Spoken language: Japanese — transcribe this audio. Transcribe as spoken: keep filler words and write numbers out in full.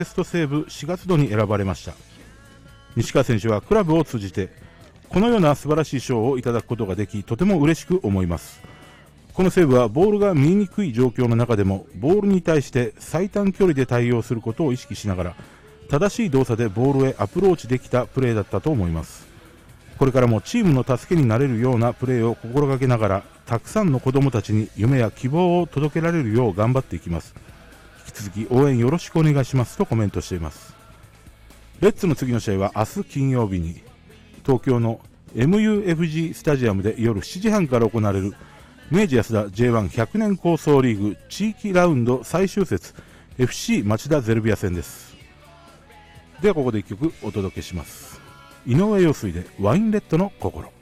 ベストセーブしがつどに選ばれました。西川選手はクラブを通じてこのような素晴らしい賞をいただくことができ、とても嬉しく思います。このセーブはボールが見にくい状況の中でもボールに対して最短距離で対応することを意識しながら正しい動作でボールへアプローチできたプレーだったと思います。これからもチームの助けになれるようなプレーを心がけながら、たくさんの子どもたちに夢や希望を届けられるよう頑張っていきます。引き続き応援よろしくお願いしますとコメントしています。レッツの次の試合は明日金曜日に東京の エムユーエフジー スタジアムで夜しちじはんから行われる明治安田 ジェイワンひゃく 年構想リーグ地域ラウンド最終節 エフシー 町田ゼルビア戦です。ではここでいっきょくお届けします。井上陽水でワインレッドの心。